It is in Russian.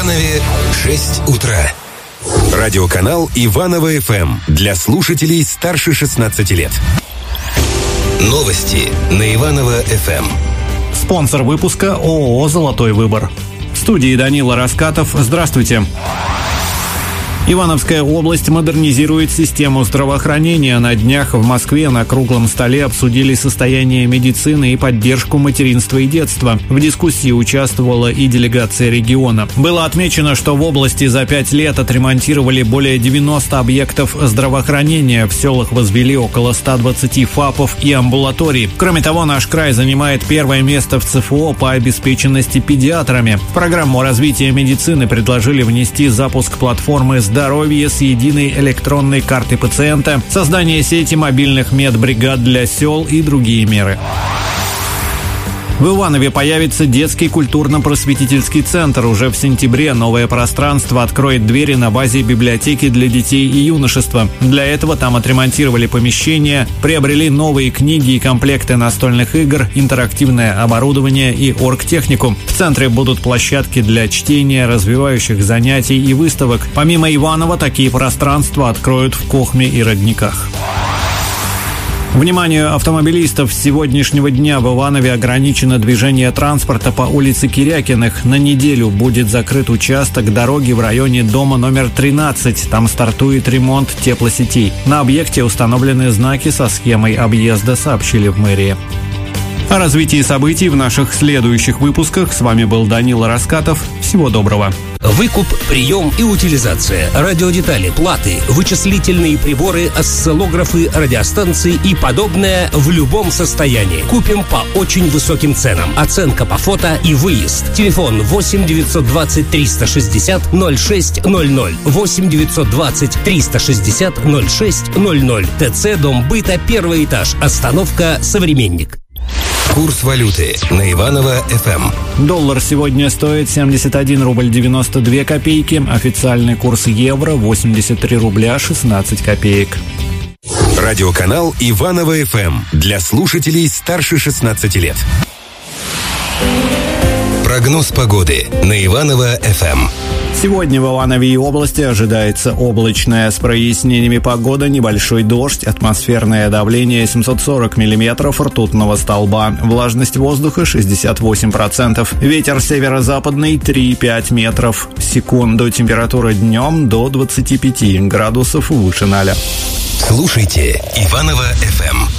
Иванове 6 утра. Радиоканал Иваново ФМ для слушателей старше 16 лет. Новости на Иваново ФМ. Спонсор выпуска ООО «Золотой выбор». В студии Данила Раскатов. Здравствуйте. Ивановская область модернизирует систему здравоохранения. На днях в Москве на круглом столе обсудили состояние медицины и поддержку материнства и детства. В дискуссии участвовала и делегация региона. Было отмечено, что в области за 5 лет отремонтировали более 90 объектов здравоохранения. В селах возвели около 120 ФАПов и амбулаторий. Кроме того, наш край занимает первое место в ЦФО по обеспеченности педиатрами. В программу развития медицины предложили внести запуск платформы «Здоровье» с единой электронной картой пациента, создание сети мобильных медбригад для сел и другие меры. В Иванове появится детский культурно-просветительский центр. Уже в сентябре новое пространство откроет двери на базе библиотеки для детей и юношества. Для этого там отремонтировали помещения, приобрели новые книги и комплекты настольных игр, интерактивное оборудование и оргтехнику. В центре будут площадки для чтения, развивающих занятий и выставок. Помимо Иванова, такие пространства откроют в Кохме и Родниках. Вниманию автомобилистов, с сегодняшнего дня в Иванове ограничено движение транспорта по улице Кирякиных. На неделю будет закрыт участок дороги в районе дома номер 13. Там стартует ремонт теплосетей. На объекте установлены знаки со схемой объезда, сообщили в мэрии. О развитии событий в наших следующих выпусках. С вами был Данила Раскатов. Всего доброго. Выкуп, прием и утилизация, радиодетали, платы, вычислительные приборы, осциллографы, радиостанции и подобное в любом состоянии. Купим по очень высоким ценам. Оценка по фото и выезд. Телефон 8 920 360 0600. 8 920 360 0600. ТЦ Дом быта, первый этаж. Остановка «Современник». Курс валюты на Иваново ФМ. Доллар сегодня стоит 71 рубль 92 копейки. Официальный курс евро 83 рубля 16 копеек. Радиоканал Иваново ФМ для слушателей старше 16 лет. Прогноз погоды на Иваново ФМ. Сегодня в Иванове и области ожидается облачная с прояснениями погода, небольшой дождь, атмосферное давление 740 миллиметров ртутного столба, влажность воздуха 68%, ветер северо-западный 3,5 метров в секунду, температура днем до 25 градусов выше 0. Слушайте Иваново ФМ.